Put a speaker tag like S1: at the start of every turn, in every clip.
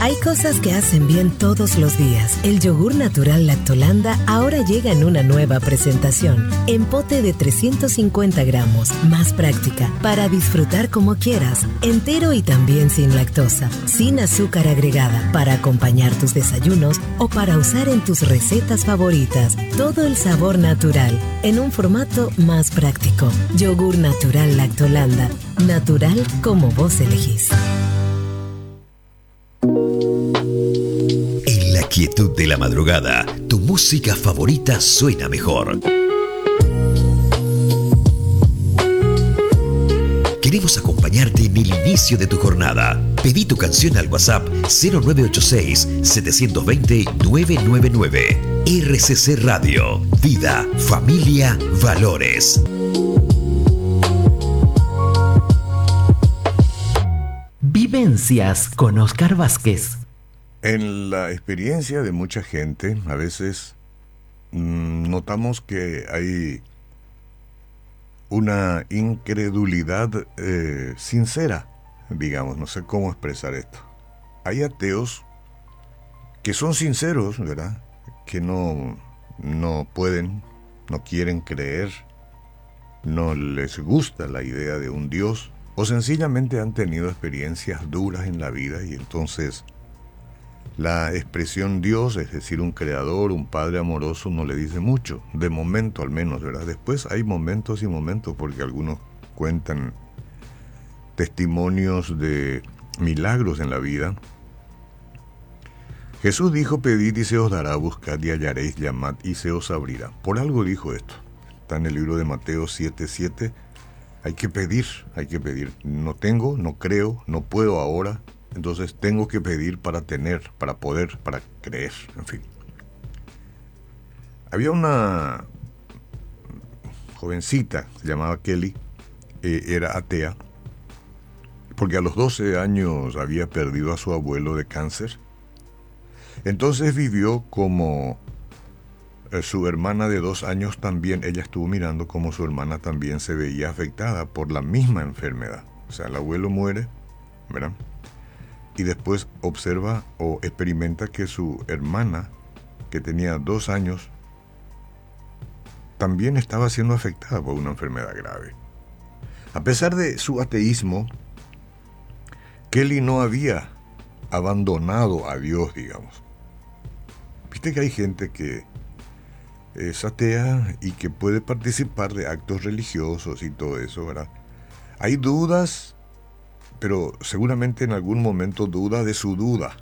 S1: Hay cosas que hacen bien todos los días. El yogur natural Lactolanda ahora llega en una nueva presentación. En pote de 350 gramos, más práctica, para disfrutar como quieras. Entero y también sin lactosa, sin azúcar agregada, para acompañar tus desayunos o para usar en tus recetas favoritas. Todo el sabor natural, en un formato más práctico. Yogur natural Lactolanda. Natural como vos elegís.
S2: En la quietud de la madrugada, tu música favorita suena mejor. Queremos acompañarte en el inicio de tu jornada. Pedí tu canción al WhatsApp 0986-720-999. RCC Radio. Vida, familia, valores.
S3: Vivencias con Oscar Vázquez.
S4: En la experiencia de mucha gente, a veces notamos que hay una incredulidad sincera, digamos, no sé cómo expresar esto. Hay ateos que son sinceros, ¿verdad? Que no pueden, no quieren creer, no les gusta la idea de un Dios, o sencillamente han tenido experiencias duras en la vida y entonces la expresión Dios, es decir, un creador, un padre amoroso, no le dice mucho, de momento al menos, ¿verdad? Después hay momentos y momentos, porque algunos cuentan testimonios de milagros en la vida. Jesús dijo: pedid y se os dará, buscad y hallaréis, llamad y se os abrirá. Por algo dijo esto. Está en el libro de Mateo 7:7. Hay que pedir. No tengo, no creo, no puedo ahora. Entonces tengo que pedir para tener, para poder, para creer, en fin. Había una jovencita, se llamaba Kelly, era atea, porque a los 12 años había perdido a su abuelo de cáncer. Entonces vivió como su hermana de 2 años también, ella estuvo mirando cómo su hermana también se veía afectada por la misma enfermedad. O sea, el abuelo muere, ¿verdad? Y después observa o experimenta que su hermana, que tenía 2 años, también estaba siendo afectada por una enfermedad grave. A pesar de su ateísmo, Kelly no había abandonado a Dios, digamos. Viste que hay gente que es atea y que puede participar de actos religiosos y todo eso, ¿verdad? Hay dudas, pero seguramente en algún momento duda de su duda.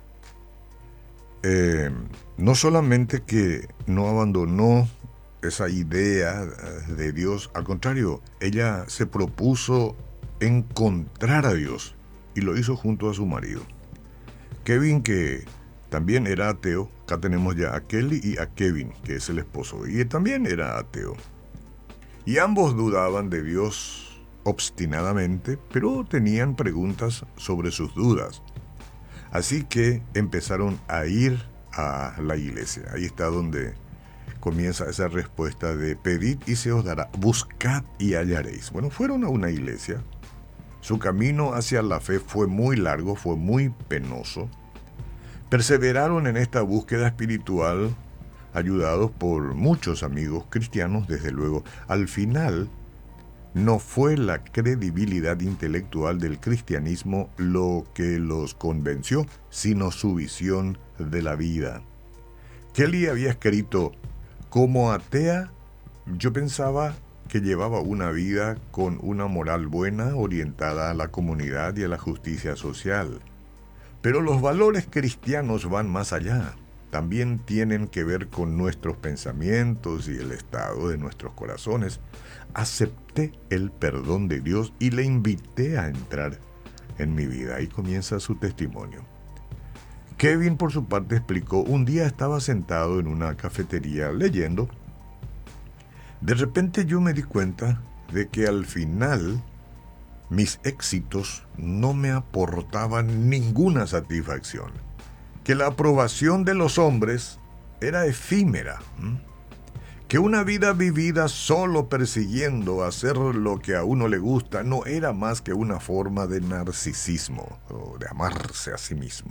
S4: No solamente que no abandonó esa idea de Dios, al contrario, ella se propuso encontrar a Dios y lo hizo junto a su marido. Kevin, que también era ateo, acá tenemos ya a Kelly y a Kevin, que es el esposo, y él también era ateo. Y ambos dudaban de Dios obstinadamente, pero tenían preguntas sobre sus dudas. Así que empezaron a ir a la iglesia. Ahí está donde comienza esa respuesta de pedid y se os dará, buscad y hallaréis. Bueno, fueron a una iglesia. Su camino hacia la fe fue muy largo, fue muy penoso. Perseveraron en esta búsqueda espiritual, ayudados por muchos amigos cristianos, desde luego. Al final, no fue la credibilidad intelectual del cristianismo lo que los convenció, sino su visión de la vida. Kelly había escrito: como atea, yo pensaba que llevaba una vida con una moral buena, orientada a la comunidad y a la justicia social. Pero los valores cristianos van más allá. También tienen que ver con nuestros pensamientos y el estado de nuestros corazones. Acepté el perdón de Dios y le invité a entrar en mi vida. Ahí comienza su testimonio. Kevin, por su parte, explicó: un día estaba sentado en una cafetería leyendo. De repente yo me di cuenta de que al final mis éxitos no me aportaban ninguna satisfacción, que la aprobación de los hombres era efímera, que una vida vivida solo persiguiendo hacer lo que a uno le gusta no era más que una forma de narcisismo o de amarse a sí mismo.